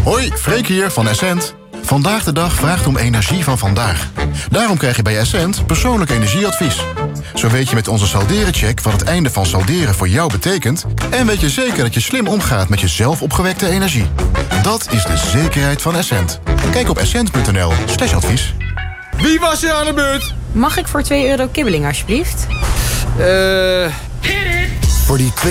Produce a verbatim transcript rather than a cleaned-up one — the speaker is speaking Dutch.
Hoi, Freek hier van Essent. Vandaag de dag vraagt om energie van vandaag. Daarom krijg je bij Essent persoonlijk energieadvies. Zo weet je met onze salderencheck wat het einde van salderen voor jou betekent... en weet je zeker dat je slim omgaat met je zelf opgewekte energie. Dat is de zekerheid van Essent. Kijk op essent punt n l slash advies. Wie was er aan de beurt? Mag ik voor twee euro kibbeling alsjeblieft? Eh... Voor die